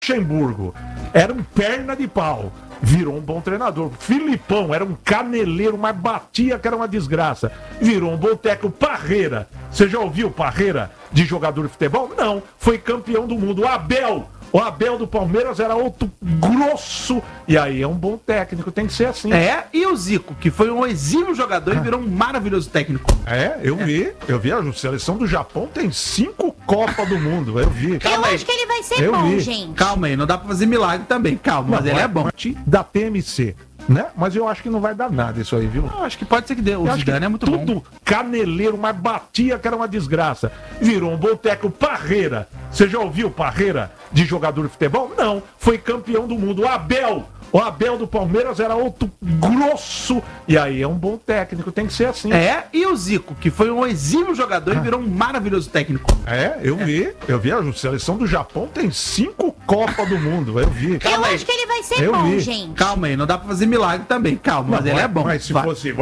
Luxemburgo era um perna de pau, virou um bom treinador. Filipão era um caneleiro, mas batia que era uma desgraça, virou um bom técnico. Parreira, você já ouviu Parreira de jogador de futebol? Não, foi campeão do mundo. O Abel do Palmeiras era outro grosso. E aí é um bom técnico, tem que ser assim. E o Zico, que foi um exímio jogador e virou um maravilhoso técnico. Eu vi. A seleção do Japão tem 5 Copas do Mundo, eu vi. Eu acho que ele vai ser bom, gente. Calma aí, não dá pra fazer milagre também, calma, mas ele é bom. Da TMC, né? Mas eu acho que não vai dar nada isso aí, viu? Eu acho que pode ser que dê. O Zidane é muito bom. Tudo caneleiro, mas batia que era uma desgraça. Virou um bom técnico. Parreira, você já ouviu Parreira de jogador de futebol? Não, foi campeão do mundo. O Abel do Palmeiras era outro grosso. E aí é um bom técnico, tem que ser assim. E o Zico, que foi um exímio jogador e virou um maravilhoso técnico. Eu vi. A seleção do Japão tem 5 Copas do Mundo, eu vi. Eu acho que ele vai ser bom, gente. Calma aí, não dá pra fazer milagre também, calma, mas ele é bom. Mas se fosse...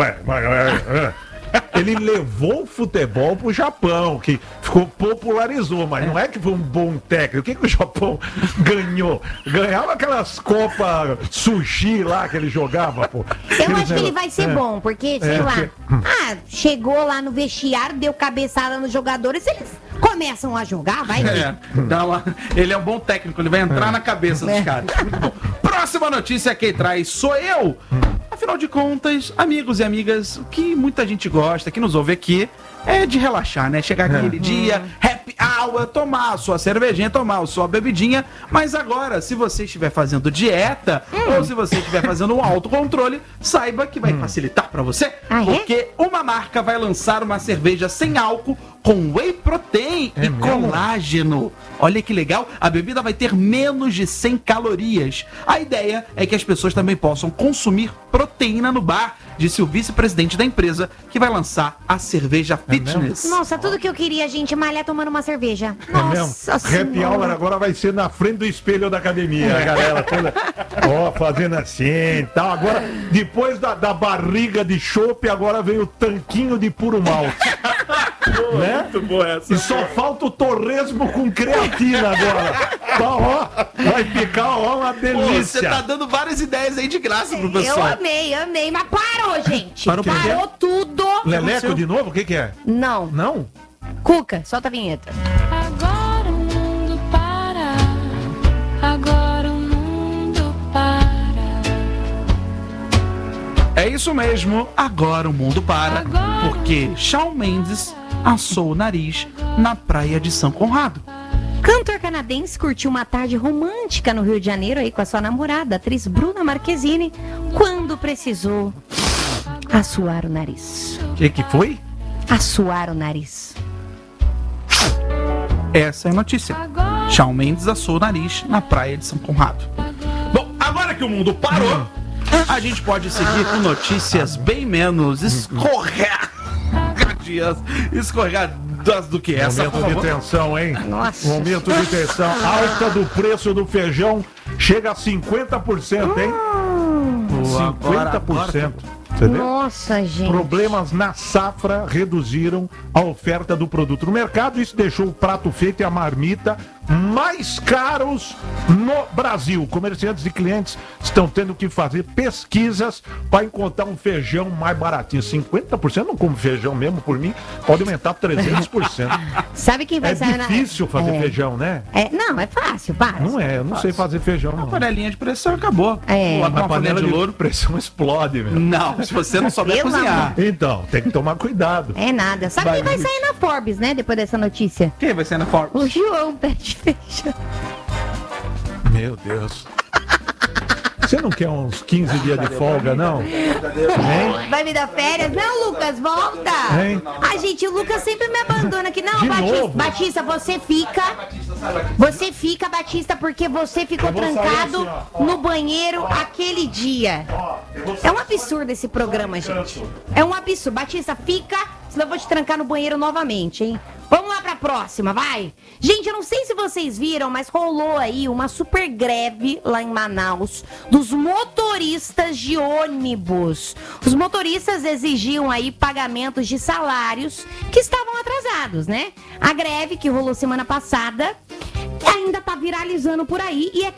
Ele levou o futebol pro Japão, que popularizou, mas não é que foi um bom técnico. O que o Japão ganhou? Ganhava aquelas Copas Sushi lá que ele jogava, pô. Eu acho que ele vai ser bom, porque, sei lá, chegou lá no vestiário, deu cabeçada nos jogadores, eles começam a jogar, vai ver. Ele é um bom técnico, ele vai entrar na cabeça dos caras. Muito bom. Próxima notícia quem traz sou eu. Afinal de contas, amigos e amigas, o que muita gente gosta, que nos ouve aqui, é de relaxar, né? Chegar aquele dia, happy hour, tomar a sua cervejinha, tomar a sua bebidinha. Mas agora, se você estiver fazendo dieta, ou se você estiver fazendo um autocontrole, saiba que vai facilitar pra você. Porque uma marca vai lançar uma cerveja sem álcool com whey protein e colágeno. Olha que legal, a bebida vai ter menos de 100 calorias. A ideia é que as pessoas também possam consumir proteína no bar, disse o vice-presidente da empresa, que vai lançar a cerveja fitness. Nossa, tudo que eu queria, gente, malhar tomando uma cerveja. Nossa Happy hour agora vai ser na frente do espelho da academia, a galera toda, fazendo assim e tal. Agora, depois da barriga de chope, agora vem o tanquinho de puro malte. Né? Muito boa essa. E só falta o torresmo com creatina agora. Vai ficar uma delícia. Você tá dando várias ideias aí de graça pro pessoal. Eu amei, mas parou, gente. Parou tudo. Leleco de novo? O que é? Não. Não? Cuca, solta a vinheta. Agora o mundo para. Agora o mundo para. É isso mesmo, agora o mundo para, porque Shawn Mendes assou o nariz na praia de São Conrado. Cantor canadense curtiu uma tarde romântica no Rio de Janeiro aí com a sua namorada, a atriz Bruna Marquezine, quando precisou assoar o nariz. O que foi? Assoar o nariz. Essa é a notícia. Shawn Mendes assou o nariz na praia de São Conrado. Bom, agora que o mundo parou, a gente pode seguir com notícias bem menos escorregadas do que essa. Momento de tensão, hein? Nossa. Momento de tensão. Alta do preço do feijão chega a 50%, hein? 50%. Você vê? Nossa, gente. Problemas na safra reduziram a oferta do produto no mercado. Isso deixou o prato feito e a marmita mais caros no Brasil. Comerciantes e clientes estão tendo que fazer pesquisas para encontrar um feijão mais baratinho. 50%, não como feijão mesmo, por mim, pode aumentar 300%. Sabe quem vai sair difícil fazer feijão, né? Não, é fácil, para. Não é, eu não sei fazer feijão, não. Uma panelinha de pressão acabou. Uma panela de louro, pressão explode, meu. Não, se você não souber cozinhar. Então, tem que tomar cuidado. É nada. Sabe quem vai sair na Forbes, né, depois dessa notícia? Quem vai sair na Forbes? O João Pé de Feijão. Meu Deus. Você não quer uns 15 dias de folga, não? Hein? Vai me dar férias? Não, Lucas, volta! Hein? Ai, gente, o Lucas sempre me abandona aqui. Não, De Batista, novo? Batista, você fica. Você fica, Batista, porque você ficou Eu vou sair trancado assim, ó. no banheiro aquele dia. É um absurdo esse programa, gente. É um absurdo. Batista, fica, senão eu vou te trancar no banheiro novamente, hein? Vamos lá pra próxima, vai! Gente, eu não sei se vocês viram, mas rolou aí uma super greve lá em Manaus dos motoristas de ônibus. Os motoristas exigiam aí pagamentos de salários que estavam atrasados, né? A greve que rolou semana passada ainda tá viralizando por aí. E é